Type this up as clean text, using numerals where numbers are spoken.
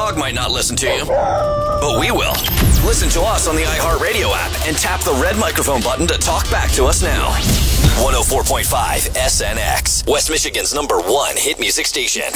dog might not listen to you, but we will. Listen to us on the iHeartRadio app and tap the red microphone button to talk back to us now. 104.5 SNX, West Michigan's #1 hit music station.